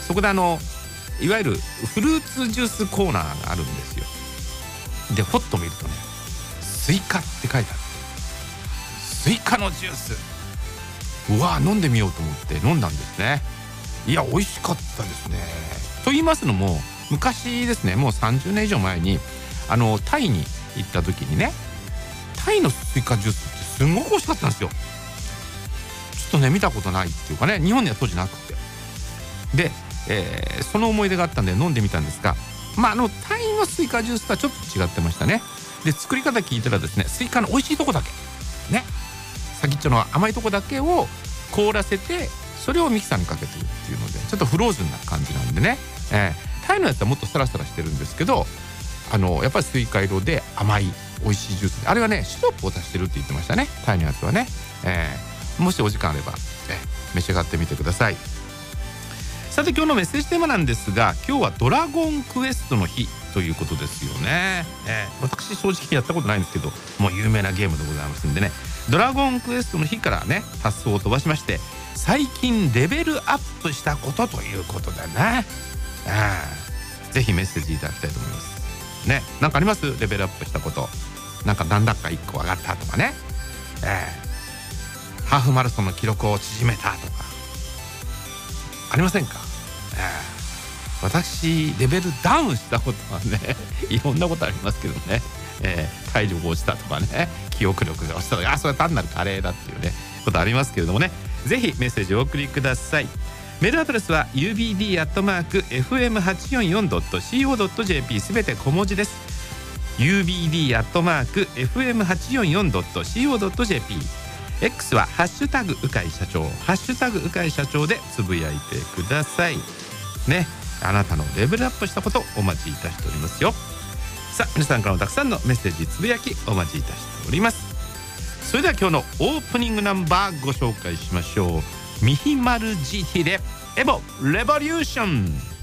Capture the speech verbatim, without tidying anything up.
そこであのいわゆるフルーツジュースコーナーがあるんですよ。でポッと見るとねスイカって書いてある。スイカのジュース、うわ飲んでみようと思って飲んだんですね。いや美味しかったですね。と言いますのも昔ですね、もうさんじゅうねん以上前にあのタイに行った時にね、タイのスイカジュースってすんごく美味しかったんですよ。ちょっとね見たことないっていうかね、日本には当時なくて、で、えー、その思い出があったんで飲んでみたんですが、まああのタイのスイカジュースとはちょっと違ってましたね。で作り方聞いたらですね、スイカの美味しいとこだけね、先っちょの甘いとこだけを凍らせてそれをミキサーにかけてるっていうのでちょっとフローズンな感じなんでね、えー、タイのやつはもっとサラサラしてるんですけど、あのやっぱりスイカ色で甘い美味しいジュースで、あれはねシロップを足してるって言ってましたね、タイのやつはね、えー、もしお時間あれば、えー、召し上がってみてください。さて今日のメッセージテーマなんですが、今日はドラゴンクエストの日ということですよね、えー、私正直やったことないんですけどもう有名なゲームでございますんでね、ドラゴンクエストの日からね発想を飛ばしまして、最近レベルアップしたことということでね、えー、ぜひメッセージいただきたいと思いますね。なんかあります？レベルアップしたこと、なんか何段階いっこ上がったとかね、えー、ハーフマラソンの記録を縮めたとかありませんか？えー私レベルダウンしたことはねいろんなことありますけどね、えー、体力落ちたとかね、記憶力が落ちたとか、あそれは単なるカレーだっていうねことありますけれどもね、ぜひメッセージをお送りください。メールアドレスは ユービーディー アットマーク エフエムはちよんよん ドット シーオー ドット ジェーピー すべて小文字です。 ユービーディー アットマーク エフエムはちよんよん ドット シーオー ドット ジェーピー、 X はハッシュタグうかい社長、ハッシュタグうかい社長でつぶやいてくださいね。あなたのレベルアップしたことお待ちいたしておりますよ。さあ皆さんからのたくさんのメッセージつぶやきお待ちいたしております。それでは今日のオープニングナンバーご紹介しましょう。ミヒマル ジーティー でエボレボリューション。